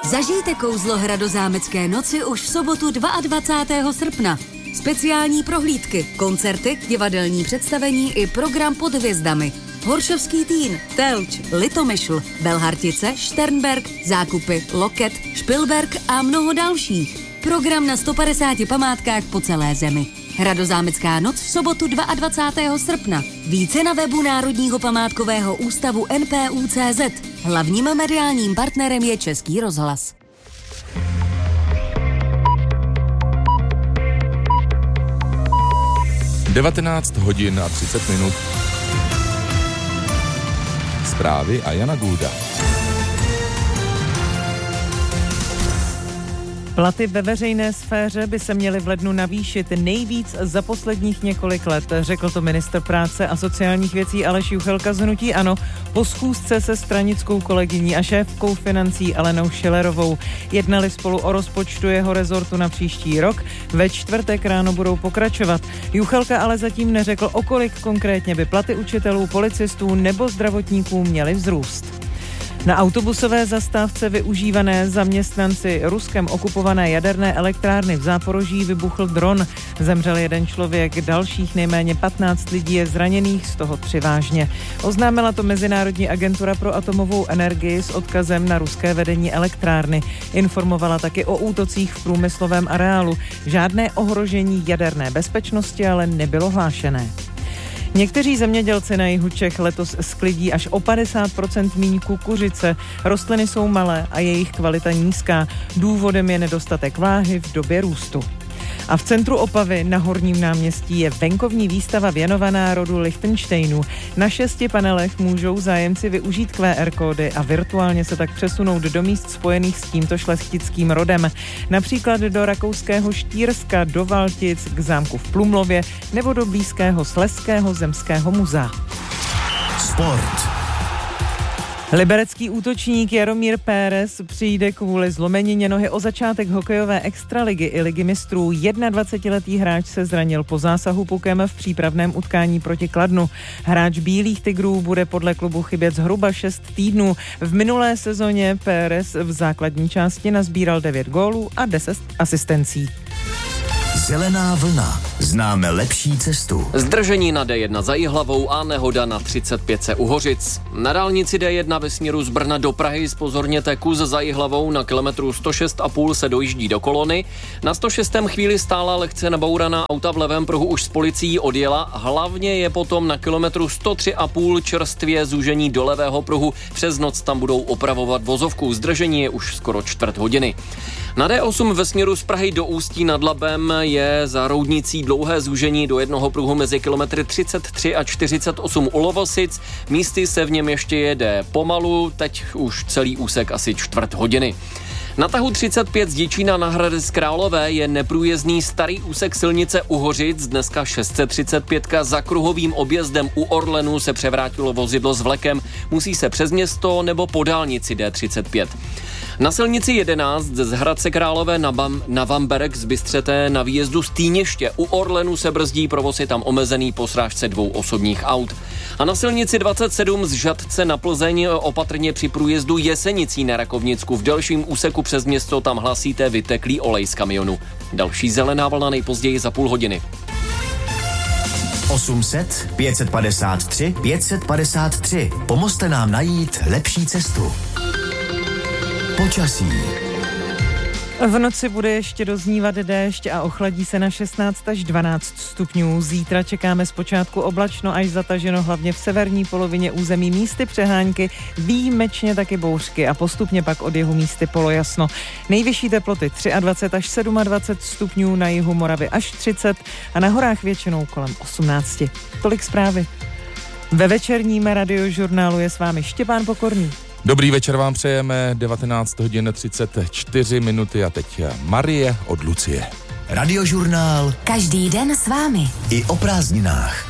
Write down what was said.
Zažijte kouzlo Hradozámecké noci už v sobotu 22. srpna. Speciální prohlídky, koncerty, divadelní představení i program pod hvězdami. Horšovský Týn, Telč, Litomyšl, Belhartice, Šternberk, Zákupy, Loket, Špilberk a mnoho dalších. Program na 150 památkách po celé zemi. Hradozámecká noc v sobotu 22. srpna. Více na webu Národního památkového ústavu NPU.cz. Hlavním mediálním partnerem je Český rozhlas. (19:30). Zprávy a Jana Gulda. Platy ve veřejné sféře by se měly v lednu navýšit nejvíc za posledních několik let, řekl to ministr práce a sociálních věcí Aleš Juchelka z hnutí ANO po schůzce se stranickou kolegyní a šéfkou financí Alenou Schillerovou. Jednali spolu o rozpočtu jeho rezortu na příští rok. Ve čtvrtek ráno budou pokračovat. Juchelka ale zatím neřekl, o kolik konkrétně by platy učitelů, policistů nebo zdravotníků měly vzrůst. Na autobusové zastávce využívané zaměstnanci Ruskem okupované jaderné elektrárny v Záporoží vybuchl dron. Zemřel jeden člověk, dalších nejméně 15 lidí je zraněných, z toho 3 vážně. Oznámila to Mezinárodní agentura pro atomovou energii s odkazem na ruské vedení elektrárny. Informovala taky o útocích v průmyslovém areálu. Žádné ohrožení jaderné bezpečnosti ale nebylo hlášené. Někteří zemědělci na jihu Čech letos sklidí až o 50% míň kukuřice. Rostliny jsou malé a jejich kvalita nízká. Důvodem je nedostatek váhy v době růstu. A v centru Opavy na Horním náměstí je venkovní výstava věnovaná rodu Lichtenštejnů. Na 6 panelech můžou zájemci využít QR kódy a virtuálně se tak přesunout do míst spojených s tímto šlechtickým rodem. Například do rakouského Štýrska, do Valtic, k zámku v Plumlově nebo do blízkého Slezského zemského muzea. Sport. Liberecký útočník Jaromír Pérez přijde kvůli zlomenině nohy o začátek hokejové extraligy i ligy mistrů. 21letý hráč se zranil po zásahu pukem v přípravném utkání proti Kladnu. Hráč Bílých tigrů bude podle klubu chybět zhruba 6 týdnů. V minulé sezóně Pérez v základní části nazbíral 9 gólů a 10 asistencí. Zelená vlna. Známe lepší cestu. Zdržení na D1 za Jihlavou a nehoda na 35 u Hořic. Na dálnici D1 ve směru z Brna do Prahy zpozorněte kus za Jihlavou, na kilometru 106,5 se dojíždí do kolony. Na 106. chvíli stála lehce nabouraná auta v levém pruhu už s policií odjela. Hlavně je potom na kilometru 103,5 čerstvě zúžení do levého pruhu. Přes noc tam budou opravovat vozovku. Zdržení je už skoro čtvrt hodiny. Na D8 ve směru z Prahy do Ústí nad Labem je za Roudnicí dlouhé zúžení do jednoho pruhu mezi kilometry 33 a 48 u Lovosic. Místy se v něm ještě jede pomalu, teď už celý úsek asi čtvrt hodiny. Na tahu 35 z Děčína na Hradec Králové je neprůjezdný starý úsek silnice u Hořic. Dneska 635 za kruhovým objezdem u Orlenu se převrátilo vozidlo s vlekem. Musí se přes město nebo po dálnici D35. Na silnici 11 z Hradce Králové na Vamberek z Bystřete na výjezdu z Týněště u Orlenu se brzdí, provoz je tam omezený po srážce 2 osobních aut. A na silnici 27 z Žatce na Plzeň opatrně při průjezdu Jesenicí na Rakovnicku. V delším úseku přes město tam hlasíte vyteklý olej z kamionu. Další zelená vlna nejpozději za půl hodiny. 800 553 553. Pomozte nám najít lepší cestu. Počasí. V noci bude ještě doznívat déšť a ochladí se na 16 až 12 stupňů. Zítra čekáme zpočátku oblačno až zataženo, hlavně v severní polovině území, místy přehánky, výjimečně taky bouřky a postupně pak od jihu místy polojasno. Nejvyšší teploty 23 až 27 stupňů, na jihu Moravy až 30 a na horách většinou kolem 18. Tolik zprávy. Ve večerním radiožurnálu je s vámi Štěpán Pokorný. Dobrý večer vám přejeme, 19:34 a teď Marie od Lucie. Radiožurnál. Každý den s vámi. I o prázdninách.